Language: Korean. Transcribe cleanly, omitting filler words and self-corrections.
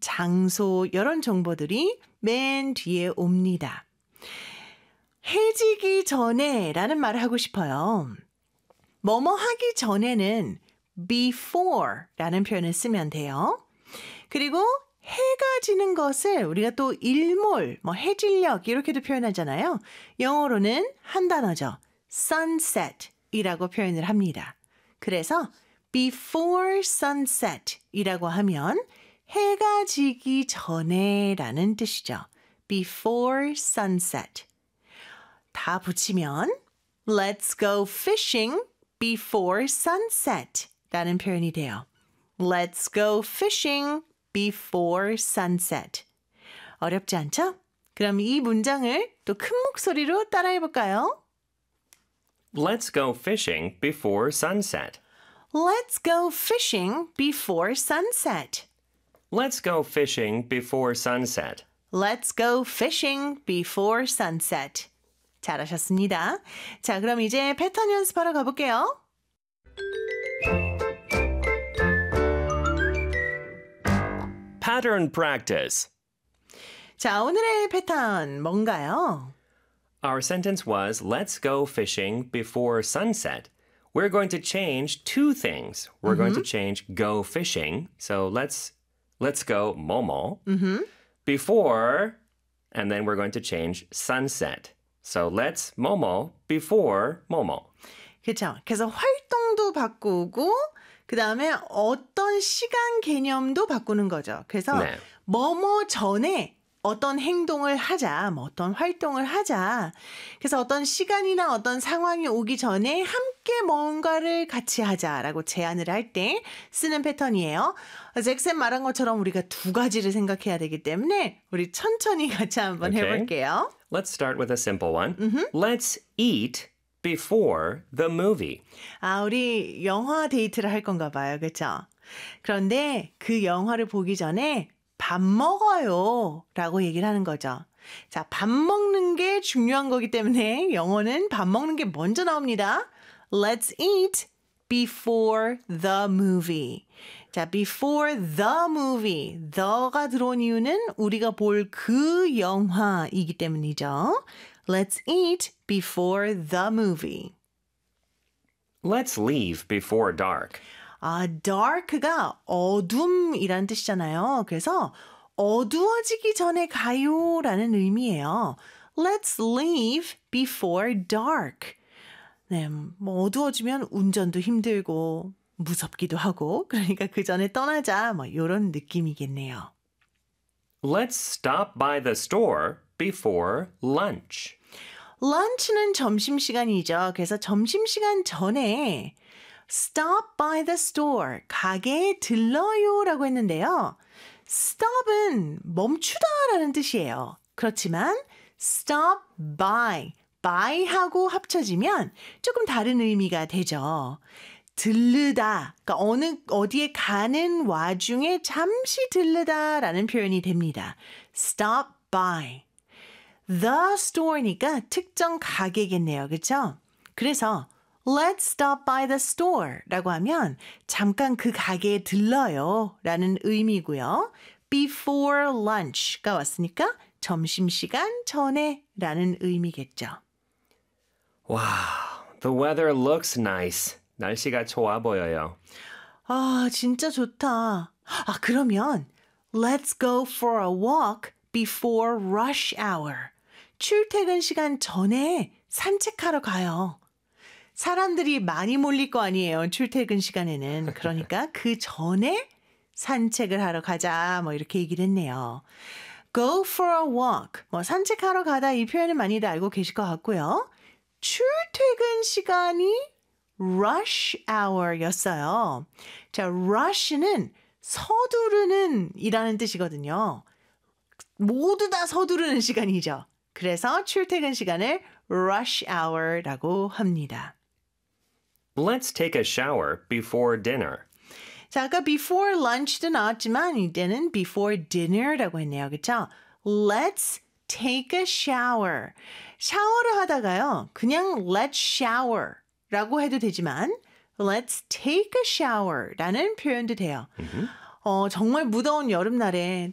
장소 이런 정보들이 맨 뒤에 옵니다. 해지기 전에 라는 말을 하고 싶어요. 뭐뭐 하기 전에는 before 라는 표현을 쓰면 돼요. 그리고 해가 지는 것을 우리가 또 일몰, 해질녘 이렇게도 표현하잖아요. 영어로는 한 단어죠. sunset 이라고 표현을 합니다. 그래서 before sunset 이라고 하면 해가 지기 전에 라는 뜻이죠. before sunset. 다 붙이면 let's go fishing before sunset 라는 표현이 돼요. Let's go fishing before sunset. 어렵지 않죠? 그럼 이 문장을 또 큰 목소리로 따라해 볼까요? Let's go fishing before sunset. Let's go fishing before sunset. Let's go fishing before sunset. Let's go fishing before sunset. 잘하셨습니다. 자, 그럼 이제 패턴 연습하러 가볼게요. Pattern practice. 자, 오늘의 패턴 뭔가요? Our sentence was, let's go fishing before sunset. We're going to change two things. We're going to change go fishing. So let's go 뭐뭐. Before, and then we're going to change sunset. So let's 뭐뭐 before 뭐뭐. 그렇죠. 그래서 활동도 바꾸고 그 다음에 어떤 시간 개념도 바꾸는 거죠. 그래서 네. 뭐뭐 전에 어떤 행동을 하자, 어떤 활동을 하자. 그래서 어떤 시간이나 어떤 상황이 오기 전에 함께 뭔가를 같이 하자라고 제안을 할 때 쓰는 패턴이에요. 잭슨 말한 것처럼 우리가 두 가지를 생각해야 되기 때문에 우리 천천히 같이 한번 해볼게요. Let's start with a simple one. Let's eat before the movie. 아, 우리 영화 데이트를 할 건가 봐요. 그렇죠? 그런데 그 영화를 보기 전에 밥 먹어요 라고 얘기를 하는 거죠. 자, 밥 먹는 게 중요한 거기 때문에 영어는 밥 먹는 게 먼저 나옵니다. Let's eat before the movie. 자, before the movie. the가 들어온 이유는 우리가 볼 그 영화이기 때문이죠. Let's eat before the movie. Let's leave before dark. 아, dark가 어둠이란 뜻이잖아요. 그래서 어두워지기 전에 가요라는 의미예요. Let's leave before dark. 네, 어두워지면 운전도 힘들고 무섭기도 하고 그러니까 그 전에 떠나자 이런 느낌이겠네요. Let's stop by the store before lunch. lunch는 점심시간이죠. 그래서 점심시간 전에 stop by the store, 가게에 들러요라고 했는데요. stop은 멈추다라는 뜻이에요. 그렇지만 stop by하고 합쳐지면 조금 다른 의미가 되죠. 들르다, 그러니까 어디에 가는 와중에 잠시 들르다라는 표현이 됩니다. stop by. The store니까 특정 가게겠네요. 그렇죠? 그래서 Let's stop by the store 라고 하면 잠깐 그 가게에 들러요 라는 의미고요. Before lunch가 왔으니까 점심시간 전에 라는 의미겠죠. Wow, the weather looks nice. 날씨가 좋아 보여요. 아, 진짜 좋다. 아, 그러면 Let's go for a walk before rush hour. 출퇴근 시간 전에 산책하러 가요. 사람들이 많이 몰릴 거 아니에요. 출퇴근 시간에는. 그러니까 그 전에 산책을 하러 가자. 이렇게 얘기를 했네요. Go for a walk. 산책하러 가다 이 표현은 많이들 알고 계실 것 같고요. 출퇴근 시간이 rush hour였어요. 자, rush는 서두르는 이라는 뜻이거든요. 모두 다 서두르는 시간이죠. 그래서 출퇴근 시간을 rush hour라고 합니다. Let's take a shower before dinner. 자, 아까 before lunch도 나왔지만 이때는 before dinner라고 했네요. 그렇죠? Let's take a shower. 샤워를 하다가요. 그냥 let's shower라고 해도 되지만 let's take a shower라는 표현도 돼요. 정말 무더운 여름날에